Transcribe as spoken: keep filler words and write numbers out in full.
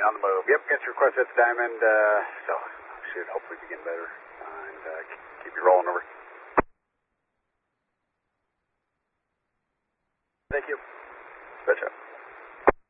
on the move. Yep, got your request at the Diamond, uh, so should hopefully begin better. Uh, and uh, keep you rolling over. Thank you. Good job.